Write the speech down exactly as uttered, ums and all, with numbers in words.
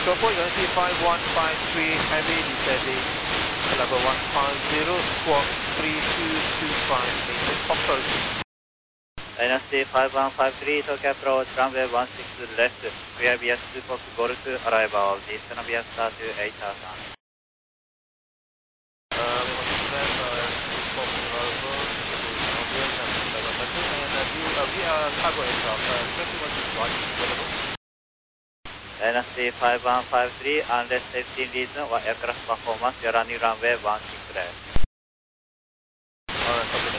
Echo four, Yankee five one five three, heavy descending, level one five zero, squawk three two two five, maintain approach. Dynasty five one five three, Tokyo approach, runway one six left, clear via two Fox Golf, arrival, Eastern via star to eight thousand. Uh, we want to press uh, two Fox arrival, obvious and level two, and uh, view, uh, we are cargo aircraft, uh, twenty-one to one, available. Dynasty five one five three, unless safety reason or aircraft performance, you are running runway one six left. Alright,